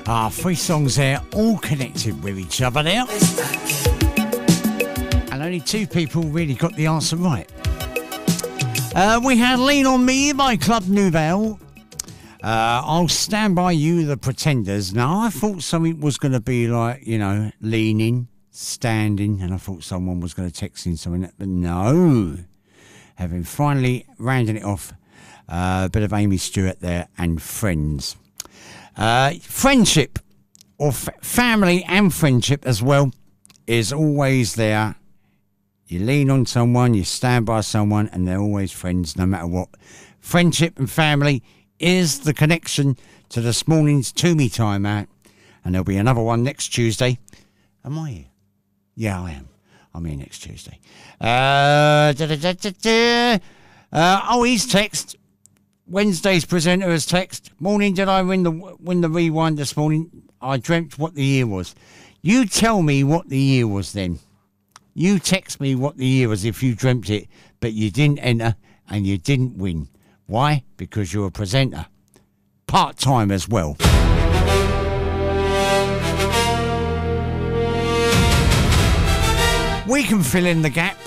Three songs there, all connected with each other now. And only two people really got the answer right. We had Lean On Me by Club Nouveau. I'll Stand By You, The Pretenders. Now, I thought something was going to be like, you know, leaning, standing, and I thought someone was going to text in something, but no. Having finally rounded it off, a bit of Amy Stewart there and Friends. Friendship, or family and friendship as well, is always there. You lean on someone, you stand by someone, and they're always friends no matter what. Friendship and family is the connection to this morning's To Me Time out. And there'll be another one next Tuesday. Am I here? Yeah, I am. I'm here next Tuesday. He's text. Wednesday's presenter has text. Morning, did I win the rewind this morning? I dreamt what the year was. You tell me what the year was then. You text me what the year was if you dreamt it, but you didn't enter and you didn't win. Why? Because you're a presenter. Part-time as well. We can fill in the gap.